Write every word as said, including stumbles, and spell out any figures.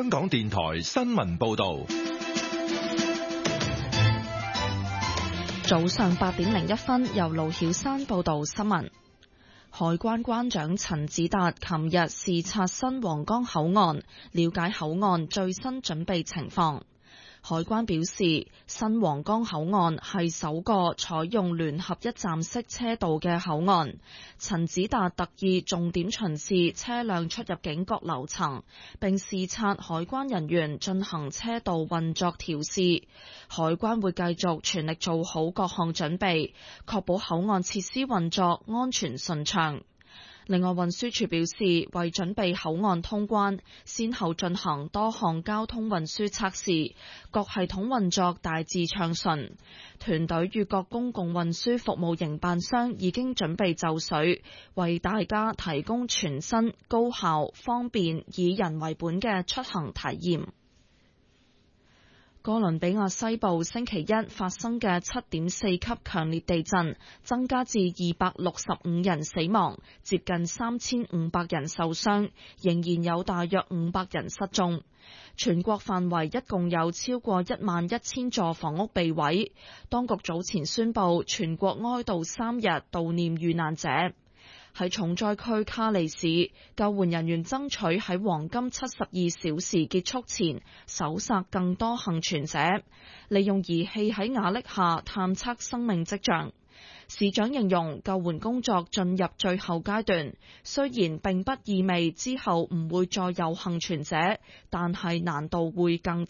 香港電台新聞報道。 早上八點零一分，由盧曉珊報道新聞。海關關長陳子達琴日視察新皇崗口岸，了解口岸最新準備情況。海關表示，新皇崗口岸係首個採用聯合一站式車道嘅口岸。陳子達特意重點巡視車輛出入境各樓層，並視察海關人員進行車道運作調試。海關會繼續全力做好各項準備，確保口岸設施運作安全順暢。另外，運輸署表示，為準備口岸通關，先後進行多項交通運輸測試，各系統運作大致暢順。團隊與各公共運輸服務營辦商已經準備就緒，為大家提供全新、高效、方便、以人為本嘅出行體驗。哥倫比亞西部星期一發生嘅七點四級強烈地震，增加至二百六十五人死亡，接近三千五百人受傷，仍然有大約五百人失蹤。全國範圍一共有超過一萬一千座房屋被毀。當局早前宣布全國哀悼三日，悼念遇難者。喺重災區卡利市，救援人員爭取喺黃金七十二小時結束前搜索更多幸存者，利用儀器喺瓦礫下探測生命跡象。市長形容救援工作進入最後階段，雖然並不意味之後唔會再有幸存者，但係難度會更